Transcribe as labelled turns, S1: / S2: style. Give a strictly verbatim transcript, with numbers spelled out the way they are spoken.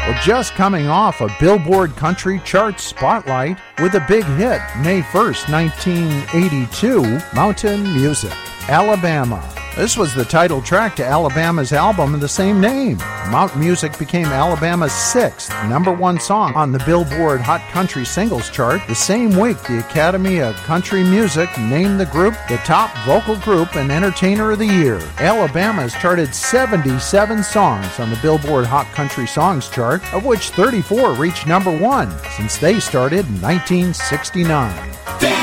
S1: Well, just coming off a Billboard Country Chart spotlight with a big hit, May first, nineteen eighty-two, Mountain Music, Alabama. This was the title track to Alabama's album of the same name. Mountain Music became Alabama's sixth number one song on the Billboard Hot Country Singles Chart. The same week, the Academy of Country Music named the group the top vocal group and entertainer of the year. Alabama has charted seventy-seven songs on the Billboard Hot Country Songs Chart, of which thirty-four reached number one since they started in nineteen sixty-nine.